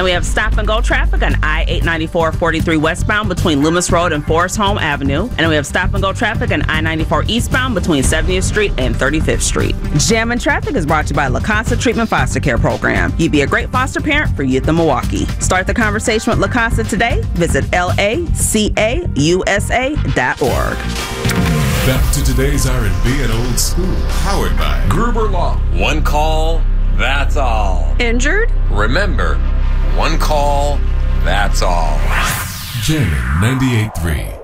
And we have stop-and-go traffic on I-894-43 westbound between Loomis Road and Forest Home Avenue. And we have stop-and-go traffic on I-94 eastbound between 70th Street and 35th Street. Jammin' Traffic is brought to you by La Casa Treatment Foster Care Program. You'd be a great foster parent for youth in Milwaukee. Start the conversation with La Casa today. Visit lacausa.org. Back to today's R&B and old school. Powered by Gruber Law. One call, that's all. Injured? Remember, one call, that's all. Jammin' 98.3.